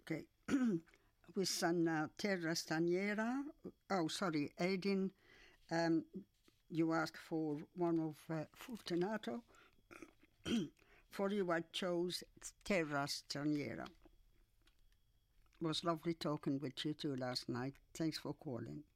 Okay. With some terra straniera. Oh, sorry, Aidin. You asked for one of Fortunato. For you, I chose Terra Straniera. It was lovely talking with you two last night. Thanks for calling.